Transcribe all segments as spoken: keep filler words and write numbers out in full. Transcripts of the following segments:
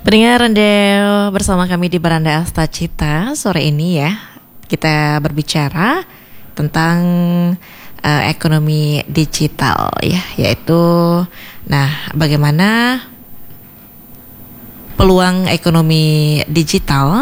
Pendengar Anda bersama kami di Beranda Asta Cita. Sore ini ya kita berbicara tentang uh, ekonomi digital ya, yaitu nah bagaimana peluang ekonomi digital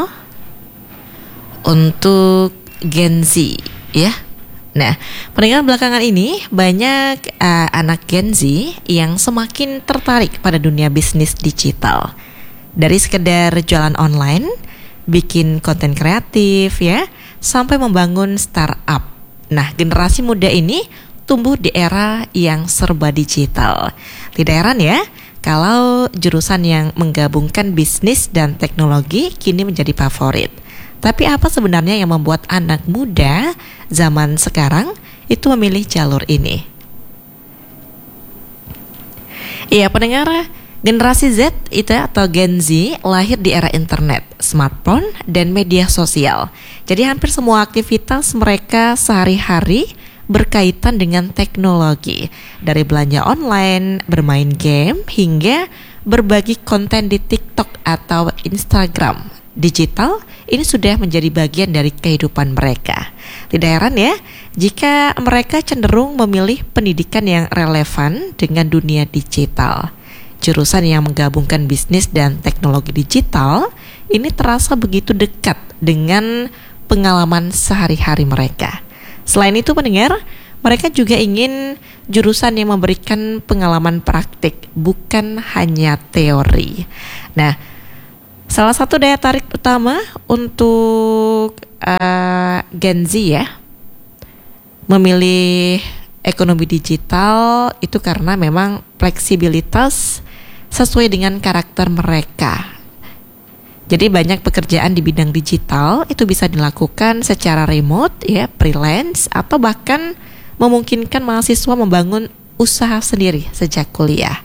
untuk Gen Z ya. Nah, pendengar belakangan ini banyak uh, anak Gen Z yang semakin tertarik pada dunia bisnis digital. Dari sekedar jualan online, bikin konten kreatif ya, sampai membangun startup. Nah, generasi muda ini tumbuh di era yang serba digital. Tidak heran ya, kalau jurusan yang menggabungkan bisnis dan teknologi kini menjadi favorit. Tapi apa sebenarnya yang membuat anak muda zaman sekarang itu memilih jalur ini? Iya, pendengar, generasi Z itu atau Gen Z lahir di era internet, smartphone, dan media sosial. Jadi hampir semua aktivitas mereka sehari-hari berkaitan dengan teknologi. Dari belanja online, bermain game, hingga berbagi konten di TikTok atau Instagram. Digital ini sudah menjadi bagian dari kehidupan mereka. Tidak heran ya jika mereka cenderung memilih pendidikan yang relevan dengan dunia digital. Jurusan yang menggabungkan bisnis dan teknologi digital ini terasa begitu dekat dengan pengalaman sehari-hari mereka. Selain itu pendengar, mereka juga ingin jurusan yang memberikan pengalaman praktik, bukan hanya teori. Nah, salah satu daya tarik utama untuk uh, Gen Z ya memilih ekonomi digital itu karena memang fleksibilitas sesuai dengan karakter mereka. Jadi banyak pekerjaan di bidang digital itu bisa dilakukan secara remote ya, freelance, atau bahkan memungkinkan mahasiswa membangun usaha sendiri sejak kuliah.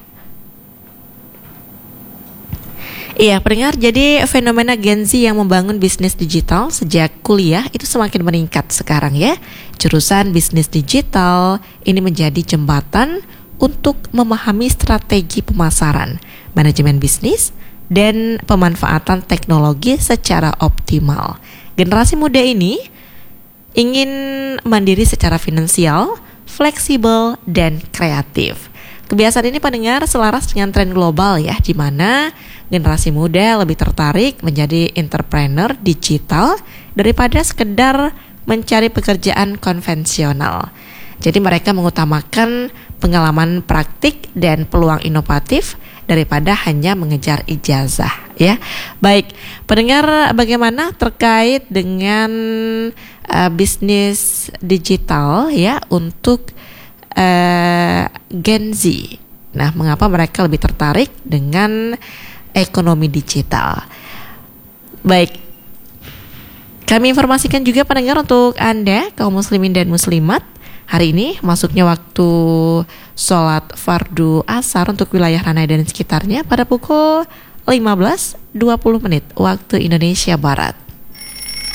Iya, pendengar, jadi fenomena Gen Z yang membangun bisnis digital sejak kuliah itu semakin meningkat sekarang ya. Jurusan bisnis digital ini menjadi jembatan untuk memahami strategi pemasaran, manajemen bisnis, dan pemanfaatan teknologi secara optimal. Generasi muda ini ingin mandiri secara finansial, fleksibel, dan kreatif. Kebiasaan ini pendengar selaras dengan tren global ya, di mana generasi muda lebih tertarik menjadi entrepreneur digital daripada sekedar mencari pekerjaan konvensional. Jadi mereka mengutamakan pengalaman praktik dan peluang inovatif daripada hanya mengejar ijazah ya. Baik, pendengar, bagaimana terkait dengan uh, bisnis digital ya untuk uh, Gen Z? Nah, mengapa mereka lebih tertarik dengan ekonomi digital? Baik, kami informasikan juga pendengar untuk Anda kaum muslimin dan muslimat, hari ini masuknya waktu sholat fardu asar untuk wilayah Ranai dan sekitarnya pada pukul lima belas dua puluh menit waktu Indonesia Barat.